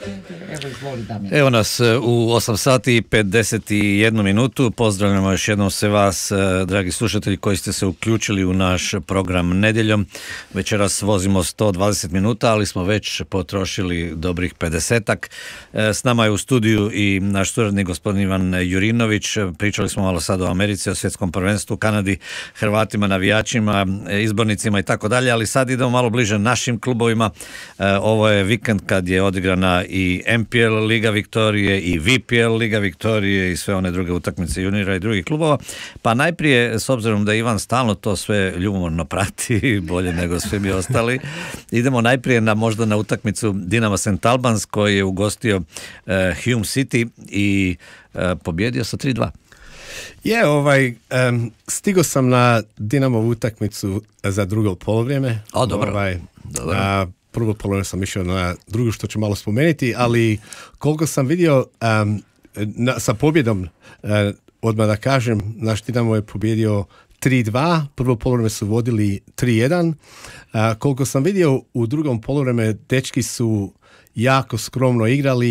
Evo nas u 8 sati i 51 minutu. Pozdravljamo još jednom sve vas, dragi slušatelji, koji ste se uključili u naš program nedjeljom. Večeras vozimo 120 minuta, ali smo već potrošili dobrih 50-ak. S nama je u studiju i naš suradnik gospodin Ivan Jurinović. Pričali smo malo sad o Americi, o svjetskom prvenstvu, Kanadi, Hrvatima, navijačima, izbornicima i tako dalje, ali sad idemo malo bliže našim klubovima. Ovo je vikend kad je odigrana i MPL Liga Viktorije i VPL Liga Viktorije i sve one druge utakmice juniora i drugih klubova. Pa najprije, s obzirom da Ivan stalno to sve ljubomorno prati, bolje nego svi mi ostali, idemo najprije možda na utakmicu Dinamo St. Albans koji je ugostio Hume City i pobjedio sa 3-2. Stigao sam na Dinamovu utakmicu za drugo polovrijeme. Dobro. Prvo polovrijeme sam išao na drugo, što ću malo spomenuti, ali koliko sam vidio sa pobjedom, odmah da kažem, naš Dinamo je pobjedio 3-2, prvo polovrijeme su vodili 3-1. Koliko sam vidio u drugom polovrijeme, dečki su jako skromno igrali